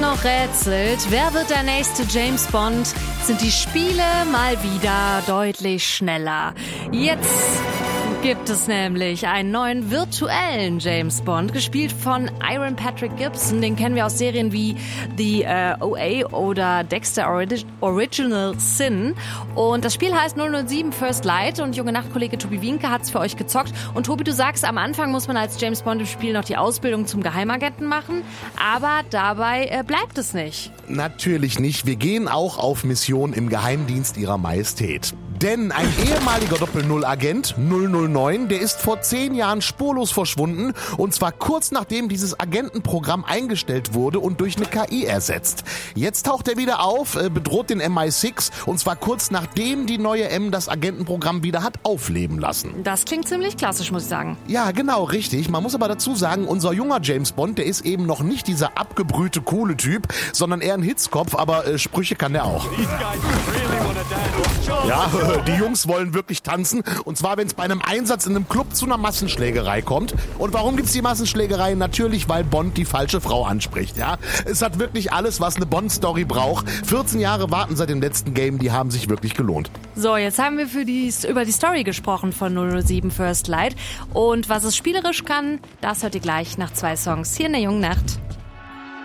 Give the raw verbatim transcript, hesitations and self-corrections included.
noch rätselt, wer wird der nächste James Bond, sind die Spiele mal wieder deutlich schneller. Jetzt gibt es nämlich einen neuen virtuellen James Bond, gespielt von Iron Patrick Gibson. Den kennen wir aus Serien wie The äh, O A oder Dexter Orig- Original Sin. Und das Spiel heißt null null sieben First Light und junge Nachtkollege Tobi Wienke hat es für euch gezockt. Und Tobi, du sagst, am Anfang muss man als James Bond im Spiel noch die Ausbildung zum Geheimagenten machen, aber dabei äh, bleibt es nicht. Natürlich nicht. Wir gehen auch auf Mission im Geheimdienst ihrer Majestät. Denn ein ehemaliger Doppel-Null-Agent, null null neun, der ist vor zehn Jahren spurlos verschwunden. Und zwar kurz nachdem dieses Agentenprogramm eingestellt wurde und durch eine K I ersetzt. Jetzt taucht er wieder auf, äh, bedroht den M I sechs. Und zwar kurz nachdem die neue M das Agentenprogramm wieder hat aufleben lassen. Das klingt ziemlich klassisch, muss ich sagen. Ja, genau, richtig. Man muss aber dazu sagen, unser junger James Bond, der ist eben noch nicht dieser abgebrühte, coole Typ, sondern eher ein Hitzkopf, aber äh, Sprüche kann der auch. Ja, die Jungs wollen wirklich tanzen, und zwar, wenn es bei einem Einsatz in einem Club zu einer Massenschlägerei kommt. Und warum gibt's die Massenschlägerei? Natürlich, weil Bond die falsche Frau anspricht, ja. Es hat wirklich alles, was eine Bond-Story braucht. vierzehn Jahre warten seit dem letzten Game, die haben sich wirklich gelohnt. So, jetzt haben wir für die, über die Story gesprochen von null null sieben First Light. Und was es spielerisch kann, das hört ihr gleich nach zwei Songs hier in der Jungen Nacht.